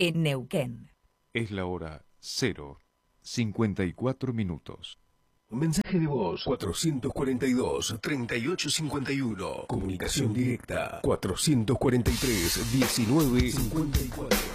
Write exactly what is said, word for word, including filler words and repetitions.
en Neuquén. Es la hora cero cincuenta y cuatro minutos. Mensaje de voz cuatrocientos cuarenta y dos, treinta y ocho cincuenta y uno. Comunicación directa cuatrocientos cuarenta y tres, diecinueve cincuenta y cuatro.